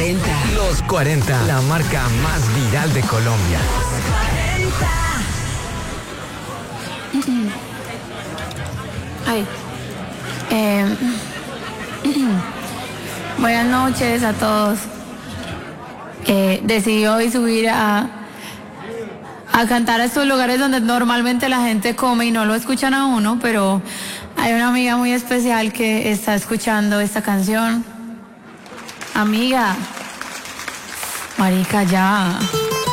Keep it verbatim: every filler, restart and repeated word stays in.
cuarenta. Los cuarenta, la marca más viral de Colombia. Ay. Eh, buenas noches a todos. Eh, decidí hoy subir a, a cantar a estos lugares donde normalmente la gente come y no lo escuchan a uno, pero hay una amiga muy especial que está escuchando esta canción. Amiga, marica, ya.